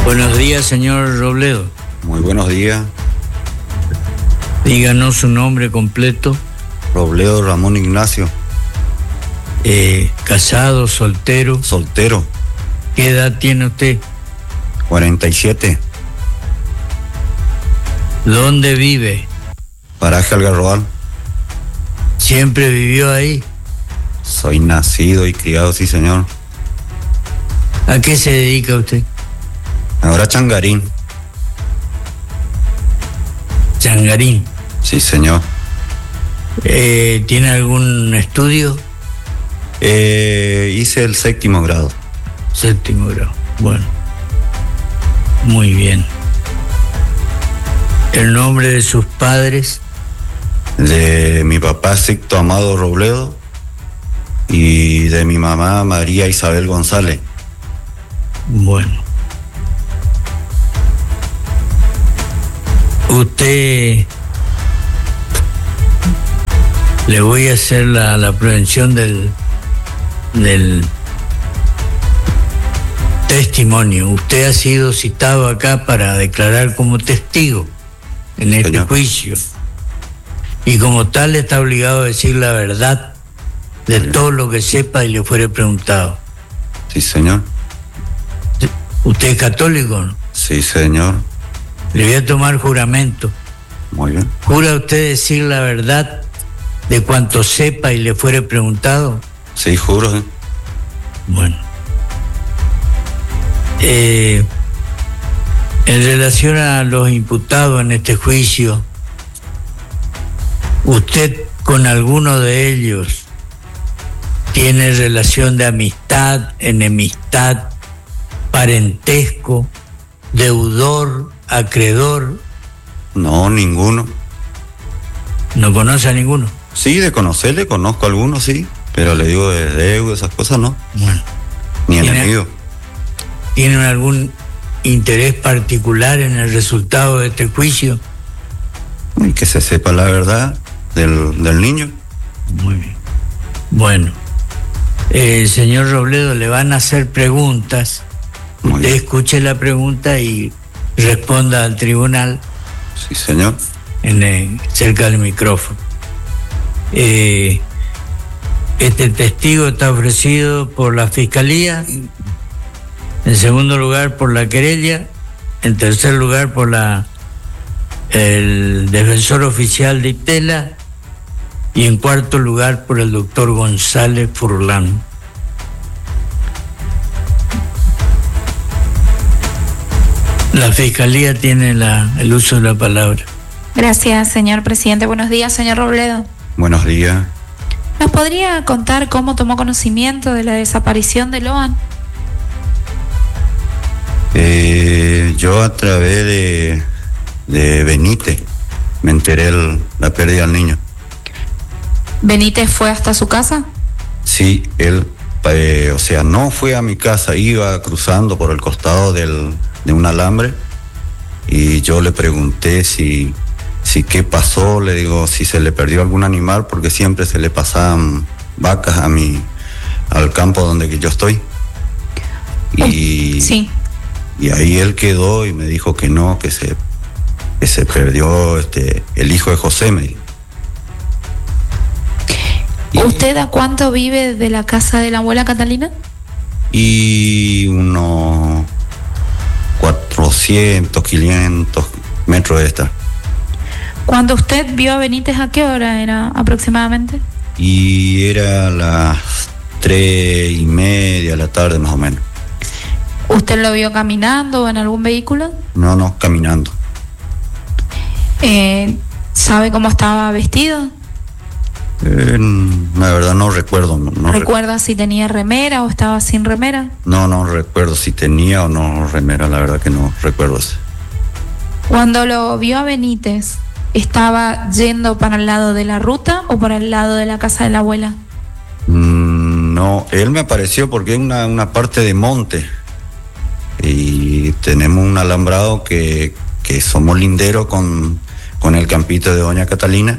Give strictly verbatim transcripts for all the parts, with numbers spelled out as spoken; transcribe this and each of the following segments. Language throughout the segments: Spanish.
Buenos días, señor Robledo. Muy buenos días. Díganos su nombre completo. Robledo Ramón Ignacio. Eh, casado, soltero. Soltero. ¿Qué edad tiene usted? cuarenta y siete. ¿Dónde vive? Paraje Algarrobal. ¿Siempre vivió ahí? Soy nacido y criado, sí, señor. ¿A qué se dedica usted? Ahora Changarín. Changarín. Sí, señor. Eh, ¿Tiene algún estudio? Eh, hice el séptimo grado. Séptimo grado. Bueno. Muy bien. ¿El nombre de sus padres? De mi papá Sicto Amado Robledo y de mi mamá María Isabel González. Bueno. Usted, le voy a hacer la, la prevención del, del testimonio. Usted ha sido citado acá para declarar como testigo en este Señor. juicio. Y como tal está obligado a decir la verdad de Señor. todo lo que sepa y le fuere preguntado. Sí, señor. ¿Usted es católico, no? Sí, señor. Le voy a tomar juramento. Muy bien. ¿Jura usted decir la verdad de cuanto sepa y le fuere preguntado? Sí, juro. ¿eh? Bueno. Eh, en relación a los imputados en este juicio, ¿usted con alguno de ellos tiene relación de amistad, enemistad, parentesco, deudor, acreedor? No, ninguno. ¿No conoce a ninguno? Sí, de conocerle, conozco a algunos, sí. Pero le digo de deuda, esas cosas, no. Bueno. Ni ¿Tiene, enemigo. ¿Tienen algún interés particular en el resultado de este juicio? Y que se sepa la verdad del, del niño. Muy bien. Bueno, eh, señor Robledo, le van a hacer preguntas. Muy Usted bien. escuche la pregunta y responda al tribunal Sí, señor. en el, cerca del micrófono. Eh, este testigo está ofrecido por la Fiscalía, en segundo lugar por la querella, en tercer lugar por la el defensor oficial de Itela y en cuarto lugar por el doctor González Furlán. La Fiscalía tiene la, el uso de la palabra. Gracias, señor presidente. Buenos días, señor Robledo. Buenos días. ¿Nos podría contar cómo tomó conocimiento de la desaparición de Loan? Eh, yo a través de, de Benítez me enteré el, la pérdida del niño. ¿Benítez fue hasta su casa? Sí, él, eh, o sea, no fue a mi casa, iba cruzando por el costado del, de un alambre y yo le pregunté si, si qué pasó, le digo si se le perdió algún animal porque siempre se le pasaban vacas a mi, al campo donde yo estoy. Y, sí. y ahí él quedó y me dijo que no, que se, que se perdió este, el hijo de José, me dijo. ¿Usted a cuánto vive de la casa de la abuela Catalina? Y unos cuatrocientos, quinientos metros de esta. Cuando usted vio a Benítez, ¿a qué hora era aproximadamente? Y era las tres y media de la tarde más o menos. ¿Usted lo vio caminando o en algún vehículo? No, no, caminando. Eh, ¿Sabe cómo estaba vestido? Eh, la verdad no recuerdo. No, no ¿Recuerda rec- si tenía remera o estaba sin remera? no, no recuerdo si tenía o no remera, la verdad que no recuerdo eso. Cuando lo vio a Benítez, ¿estaba yendo para el lado de la ruta o para el lado de la casa de la abuela? Mm, no, él me apareció porque es una, una parte de monte y tenemos un alambrado que, que somos linderos con, con el campito de Doña Catalina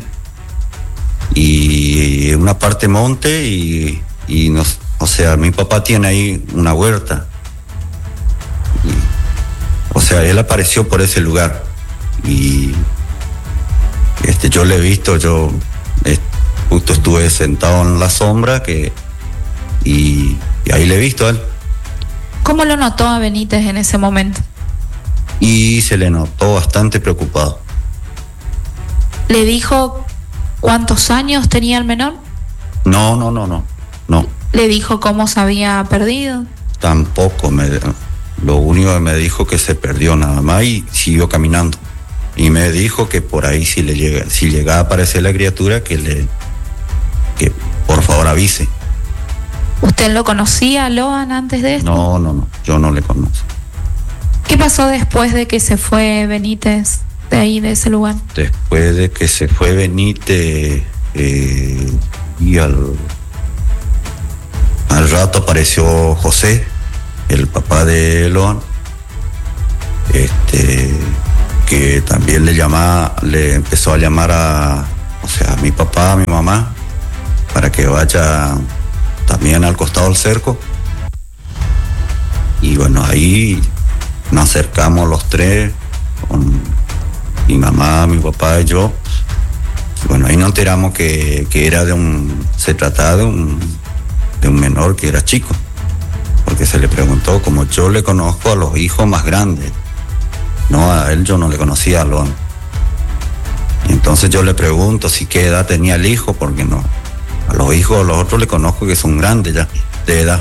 y una parte monte y, y nos, o sea, mi papá tiene ahí una huerta o sea, él apareció por ese lugar y este, yo le he visto, yo eh, justo estuve sentado en la sombra que, y, y ahí le he visto a él. ¿Cómo lo notó a Benítez en ese momento? Y se le notó bastante preocupado. ¿Le dijo cuántos años tenía el menor? No, no, no, no, no. ¿Le dijo cómo se había perdido? Tampoco, me, lo único que me dijo que se perdió nada más y siguió caminando. Y me dijo que por ahí si le llega, si llegaba a aparecer la criatura, que le, que por favor avise. ¿Usted lo conocía, Loan, antes de esto? No, no, no, yo no le conozco. ¿Qué pasó después de que se fue Benítez de ahí, de ese lugar? Después de que se fue Benítez, eh, y al, al rato apareció José, el papá de Loan, este, que también le llamaba, le empezó a llamar a, o sea, a mi papá, a mi mamá, para que vaya también al costado del cerco. Y bueno, ahí nos acercamos los tres, con mi mamá, mi papá y yo. Bueno, ahí nos enteramos que, que era de un, se trataba de un, de un menor que era chico, porque se le preguntó, como yo le conozco a los hijos más grandes, no, a él yo no le conocía a Loan. Y entonces yo le pregunto si qué edad tenía el hijo, porque no, a los hijos, a los otros le conozco que son grandes ya, de edad.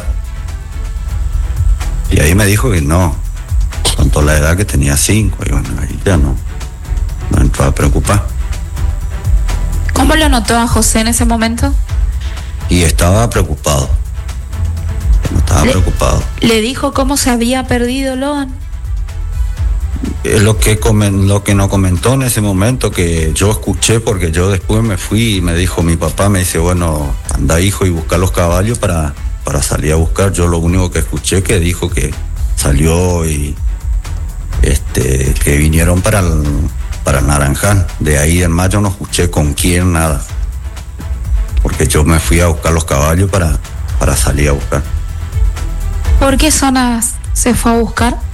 Y ahí me dijo que no, contó la edad que tenía cinco, y bueno, ahí ya no, no entró a preocupar. ¿Cómo lo notó a José en ese momento? Y estaba preocupado, no estaba le, preocupado. ¿Le dijo cómo se había perdido Loan? Es lo que, comen, lo que nos comentó en ese momento, que yo escuché, porque yo después me fui y me dijo mi papá, me dice, bueno, anda hijo y busca los caballos para, para salir a buscar. Yo lo único que escuché que dijo que salió y este, que vinieron para el, para el Naranjal. De ahí en mayo no escuché con quién, nada, porque yo me fui a buscar los caballos para, para salir a buscar. ¿Por qué zonas se fue a buscar?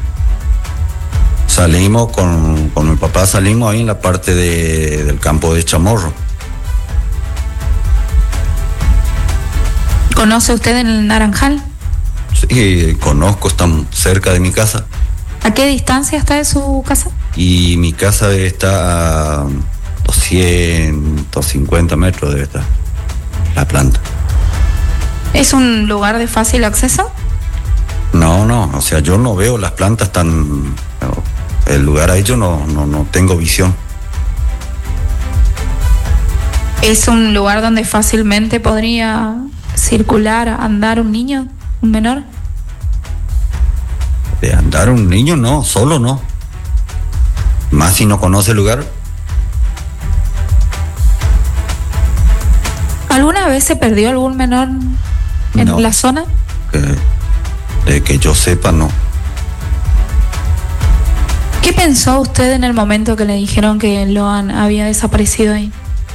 Salimos con, con mi papá, salimos ahí en la parte de, del campo de Chamorro. ¿Conoce usted en el Naranjal? Sí, conozco, están cerca de mi casa. ¿A qué distancia está de su casa? Y mi casa debe estar a doscientos cincuenta metros, debe estar la planta. ¿Es un lugar de fácil acceso? No, no, o sea, yo no veo las plantas tan... El lugar ahí yo no, no, no tengo visión. ¿Es un lugar donde fácilmente podría circular, andar un niño, un menor? De andar un niño no, solo no. Más si no conoce el lugar. ¿Alguna vez se perdió algún menor en no, la zona? Que, de que yo sepa, no. ¿Qué pensó usted en el momento que le dijeron que Loan había desaparecido ahí?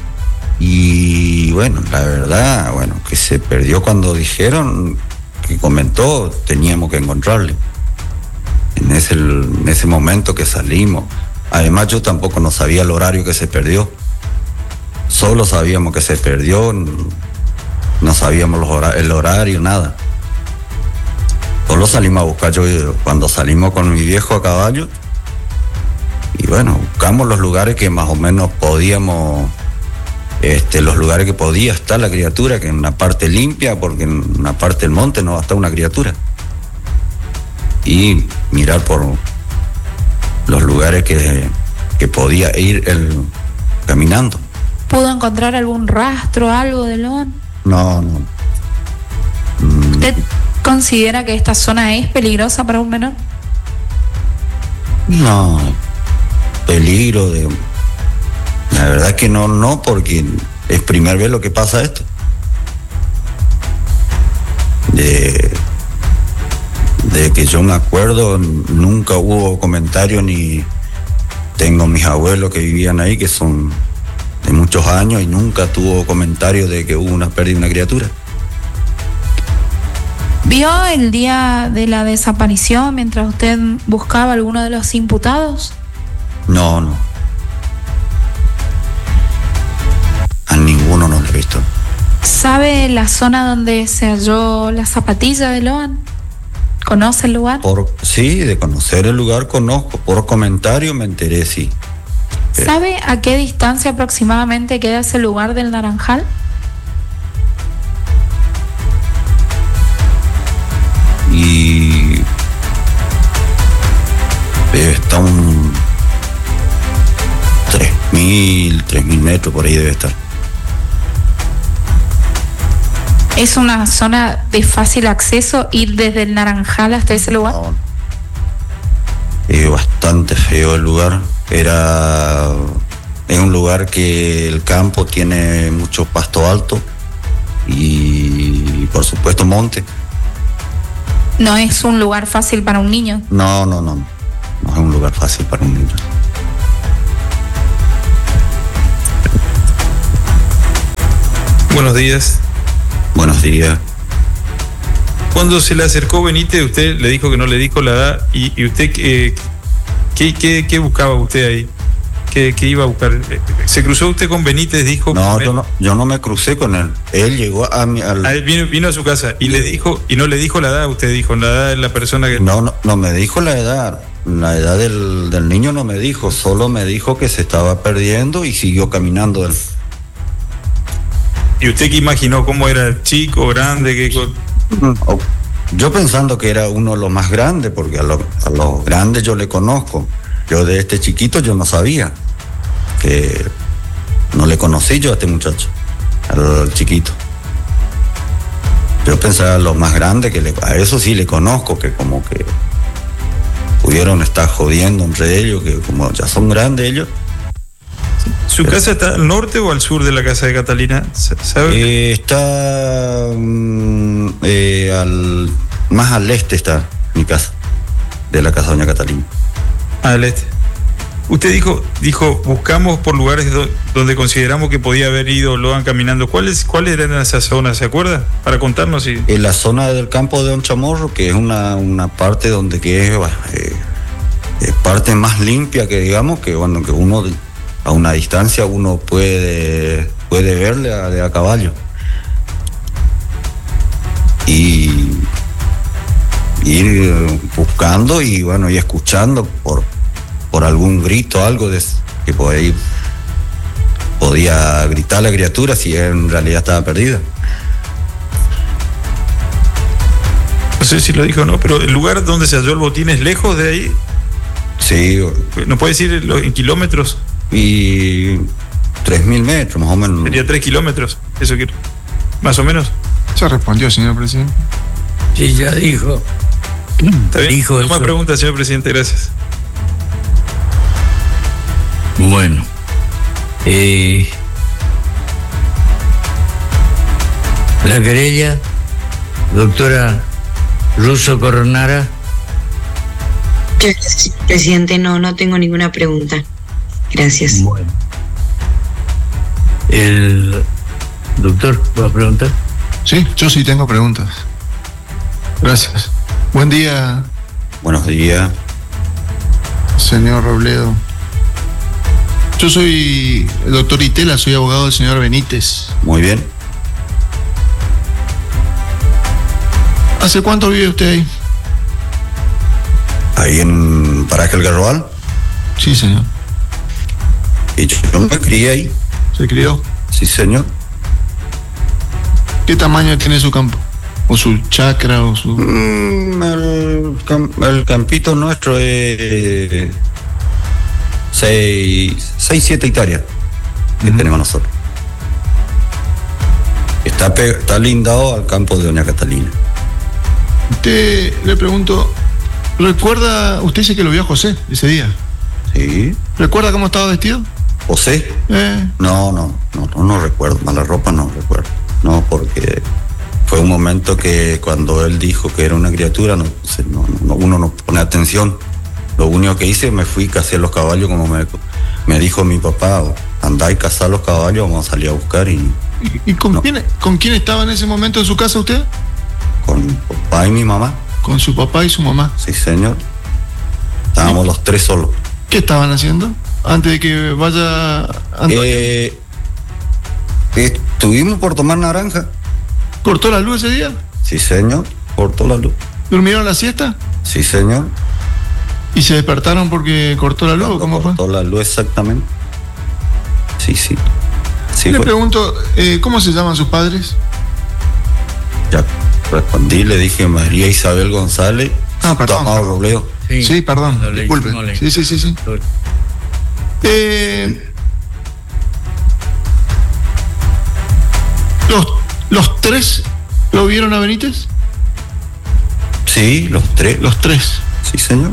Y bueno, la verdad, bueno, que se perdió cuando dijeron, que comentó, teníamos que encontrarle. En ese, en ese momento que salimos. Además yo tampoco no sabía el horario que se perdió. Solo sabíamos que se perdió, no sabíamos los hora, el horario, nada. Solo salimos a buscar, yo cuando salimos con mi viejo a caballo, y bueno, buscamos los lugares que más o menos podíamos, este, los lugares que podía estar la criatura, que en una parte limpia, porque en una parte del monte no va a estar una criatura. Y mirar por los lugares que, que podía ir él caminando. ¿Pudo encontrar algún rastro, algo de Loan? No, no. ¿Usted considera que esta zona es peligrosa para un menor? No, peligro de... La verdad que no, no, porque es primera vez lo que pasa esto. De, de que yo me acuerdo, nunca hubo comentario, ni tengo mis abuelos que vivían ahí, que son de muchos años, y nunca tuvo comentario de que hubo una pérdida de una criatura. ¿Vio el día de la desaparición mientras usted buscaba a alguno de los imputados? No, no. A ninguno no lo he visto. ¿Sabe la zona donde se halló la zapatilla de Loan? ¿Conoce el lugar? Por, sí, de conocer el lugar conozco. Por comentario me enteré, sí. ¿Sabe a qué distancia aproximadamente queda ese lugar del Naranjal? Y debe estar un tres mil, tres mil metros por ahí debe estar. ¿Es una zona de fácil acceso ir desde el Naranjal hasta ese lugar? No. Es bastante feo el lugar. Era es un lugar que el campo tiene mucho pasto alto y por supuesto monte. No es un lugar fácil para un niño. No, no, no. No es un lugar fácil para un niño. Buenos días. Buenos días. Cuando se le acercó Benítez, usted le dijo que no le dijo la edad. ¿Y, y usted eh, qué, qué, qué buscaba usted ahí? ¿Qué, qué iba a buscar? ¿Se cruzó usted con Benítez? Dijo. No, yo no, yo no me crucé con él. Él llegó a mi... Al... A él vino, vino a su casa y le dijo, y no le dijo la edad, usted dijo, la edad de la persona que... No, no, no me dijo la edad. La edad del, del niño no me dijo, solo me dijo que se estaba perdiendo y siguió caminando él. ¿Y usted qué imaginó? ¿Cómo era? ¿Chico, grande? Qué... Yo pensando que era uno de los más grandes, porque a los, a los grandes yo le conozco. Yo de este chiquito yo no sabía, que no le conocí yo a este muchacho, al chiquito. Yo pensaba a los más grandes, que le, a eso sí le conozco, que como que pudieron estar jodiendo entre ellos, que como ya son grandes ellos. ¿Su Pero, casa está al norte o al sur de la casa de Catalina? ¿Sabe? Eh, está mm, eh, al, más al este está mi casa, de la casa de doña Catalina. Al este. Usted dijo, dijo, buscamos por lugares do, donde consideramos que podía haber ido Loan caminando. ¿Cuáles cuáles eran esas zonas? ¿Se acuerda? Para contarnos. Si... En la zona del campo de Don Chamorro, que es una, una parte donde que es eh, eh, parte más limpia, que digamos, que bueno, que uno a una distancia uno puede, puede verle a, de a caballo. Y ir buscando y bueno, y escuchando por por algún grito, algo de que por ahí podía gritar la criatura si en realidad estaba perdida. No sé si lo dijo o no, pero el lugar donde se halló el botín es lejos de ahí. Sí. ¿No puede decir en kilómetros? Y tres mil metros, más o menos. Sería tres kilómetros, eso quiero. Más o menos. Ya respondió, señor presidente. Sí, ya dijo. Está bien. Dijo no más preguntas, señor presidente, gracias. Bueno, eh, la querella, doctora Russo Coronara. Gracias, presidente. No, no tengo ninguna pregunta. Gracias. Bueno, el doctor va a preguntar. Sí, yo sí tengo preguntas. Gracias. Buen día. Buenos días. Señor Robledo. Yo soy el doctor Itela, soy abogado del señor Benítez. Muy bien. ¿Hace cuánto vive usted ahí? Ahí en Paraje El Garroal. Sí, señor. Y yo, yo me crié ahí. ¿Se crió? Sí, señor. ¿Qué tamaño tiene su campo? ¿O su chacra? O su... Mm, el, el campito nuestro es... Seis, seis, siete hectáreas que uh-huh. tenemos nosotros. Está, está lindado al campo de doña Catalina. Usted, le pregunto, ¿recuerda, usted dice que lo vio a José ese día? Sí. ¿Recuerda cómo estaba vestido? ¿José? Eh. No, no, no, no, no recuerdo, mala ropa no recuerdo. No, porque fue un momento que cuando él dijo que era una criatura, no, no, no, uno no pone atención. Lo único que hice, me fui y cacé los caballos, como me, me dijo mi papá, andá y cazá los caballos, vamos a salir a buscar y... ¿Y, y con, no. quién, con quién estaba en ese momento en su casa usted? con mi papá y mi mamá. Con su papá y su mamá. Sí, señor. Estábamos los tres solos. ¿Qué estaban haciendo? Antes de que vaya Antonio. Eh, estuvimos por tomar naranja. ¿Cortó la luz ese día? Sí, señor. Cortó la luz. ¿Durmieron la siesta? Sí, señor. ¿Y se despertaron porque cortó la luz? Cuando ¿Cómo cortó fue? la luz, exactamente. Sí, sí. Sí, Le fue. pregunto, eh, ¿cómo se llaman sus padres? Ya respondí, le dije María Isabel González. Ah, perdón. Tomado Robledo. Sí, perdón, cuando le disculpe. hicimos la Sí, sí, sí, sí. historia. Eh, los, ¿Los tres lo vieron a Benítez? Sí, los tres. Los tres. Sí, señor.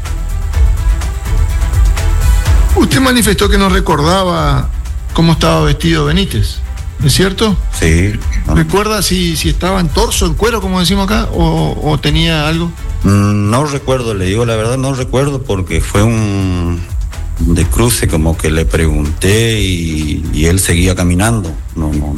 Usted manifestó que no recordaba cómo estaba vestido Benítez, ¿es cierto? Sí. No, ¿Recuerda si, si estaba en torso, en cuero, como decimos acá, o, o tenía algo? Mm, no recuerdo, le digo la verdad, no recuerdo porque fue un de cruce, como que le pregunté y, y él seguía caminando. No, no,